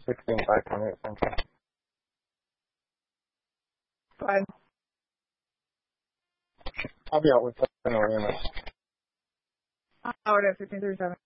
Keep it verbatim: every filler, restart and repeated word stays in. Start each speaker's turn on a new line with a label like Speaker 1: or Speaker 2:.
Speaker 1: sixteen five twenty-eight. Thank you.
Speaker 2: Fine.
Speaker 1: I'll be out with anyway.
Speaker 2: Howard at fifteen thirty-seven.